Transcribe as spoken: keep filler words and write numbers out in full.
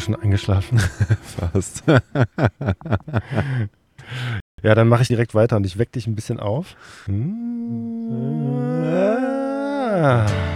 schon eingeschlafen? Fast. Ja, dann mache ich direkt weiter und ich weck dich ein bisschen auf. Ah.